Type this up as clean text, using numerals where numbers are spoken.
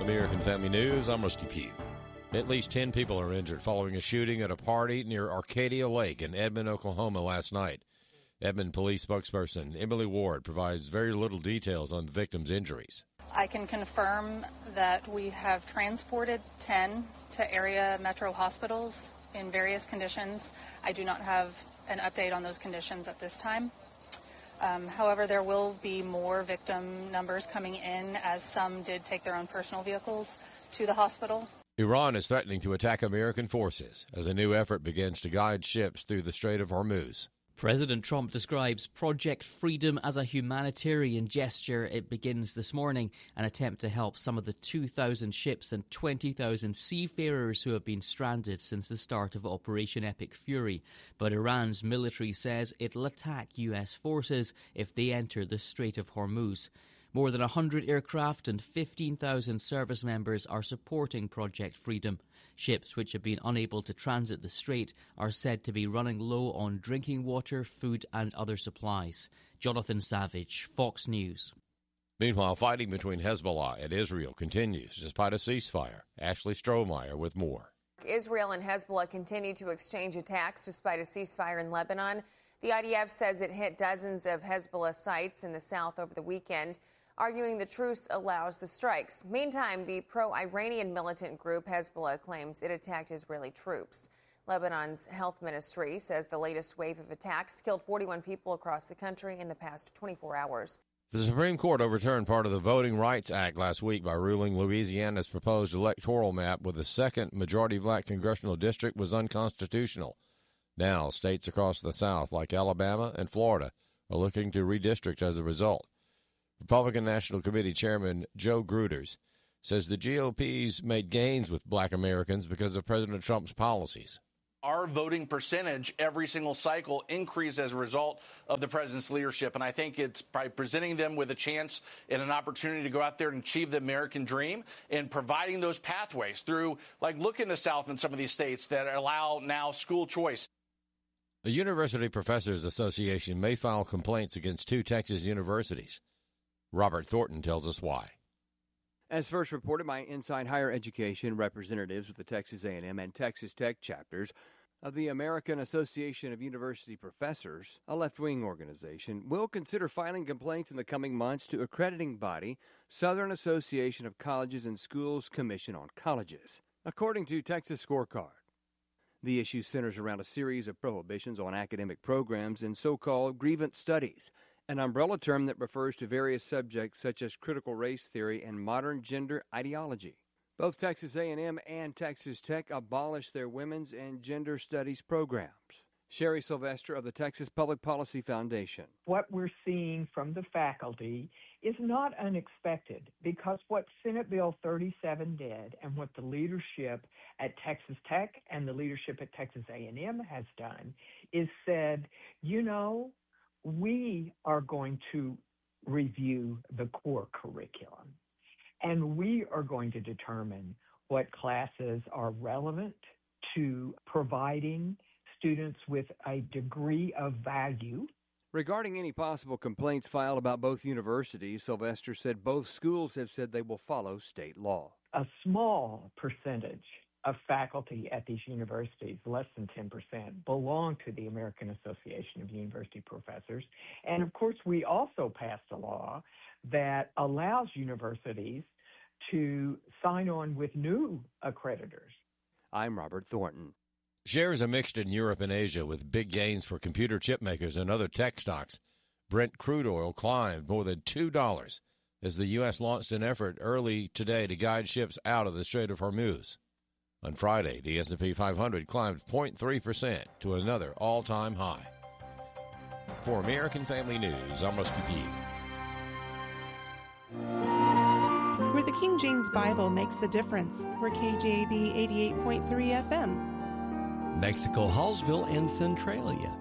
American Family News, I'm Rusty Pugh. At least 10 people are injured following a shooting at a party near Arcadia Lake in Edmond, Oklahoma last night. Edmond police spokesperson Emily Ward provides very little details on the victims' injuries. I can confirm that we have transported 10 to area metro hospitals in various conditions. I do not have an update on those conditions at this time. However, there will be more victim numbers coming in, as some did take their own personal vehicles to the hospital. Iran is threatening to attack American forces as a new effort begins to guide ships through the Strait of Hormuz. President Trump describes Project Freedom as a humanitarian gesture. It begins this morning, an attempt to help some of the 2,000 ships and 20,000 seafarers who have been stranded since the start of Operation Epic Fury. But Iran's military says it'll attack U.S. forces if they enter the Strait of Hormuz. More than 100 aircraft and 15,000 service members are supporting Project Freedom. Ships which have been unable to transit the strait are said to be running low on drinking water, food and other supplies. Jonathan Savage, Fox News. Meanwhile, fighting between Hezbollah and Israel continues despite a ceasefire. Ashley Strohmeyer with more. Israel and Hezbollah continue to exchange attacks despite a ceasefire in Lebanon. The IDF says it hit dozens of Hezbollah sites in the south over the weekend, arguing the truce allows the strikes. Meantime, the pro-Iranian militant group Hezbollah claims it attacked Israeli troops. Lebanon's health ministry says the latest wave of attacks killed 41 people across the country in the past 24 hours. The Supreme Court overturned part of the Voting Rights Act last week by ruling Louisiana's proposed electoral map with a second majority black congressional district was unconstitutional. Now, states across the South, like Alabama and Florida, are looking to redistrict as a result. Republican National Committee Chairman Joe Gruters says the GOP's made gains with black Americans because of President Trump's policies. Our voting percentage every single cycle increased as a result of the president's leadership. And I think it's by presenting them with a chance and an opportunity to go out there and achieve the American dream and providing those pathways through, like, look in the South in some of these states that allow now school choice. The University Professors Association may file complaints against 2 Texas universities. Robert Thornton tells us why. As first reported by Inside Higher Education, representatives with the Texas A&M and Texas Tech chapters of the American Association of University Professors, a left-wing organization, will consider filing complaints in the coming months to accrediting body Southern Association of Colleges and Schools Commission on Colleges, according to Texas Scorecard. The issue centers around a series of prohibitions on academic programs and so-called grievance studies, an umbrella term that refers to various subjects such as critical race theory and modern gender ideology. Both Texas A&M and Texas Tech abolished their women's and gender studies programs. Sherry Sylvester of the Texas Public Policy Foundation. What we're seeing from the faculty is not unexpected, because what Senate Bill 37 did and what the leadership at Texas Tech and the leadership at Texas A&M has done is said, we are going to review the core curriculum, and we are going to determine what classes are relevant to providing students with a degree of value. Regarding any possible complaints filed about both universities, Sylvester said both schools have said they will follow state law. A small percentage of faculty at these universities, less than 10%, belong to the American Association of University Professors. And of course, we also passed a law that allows universities to sign on with new accreditors. I'm Robert Thornton. Shares are mixed in Europe and Asia, with big gains for computer chip makers and other tech stocks. Brent crude oil climbed more than $2 as the U.S. launched an effort early today to guide ships out of the Strait of Hormuz. On Friday, the S&P 500 climbed 0.3% to another all-time high. For American Family News, I'm Rusty Pugh. Where the King James Bible makes the difference. We're KJB 88.3 FM. Mexico, Hallsville, and Centralia.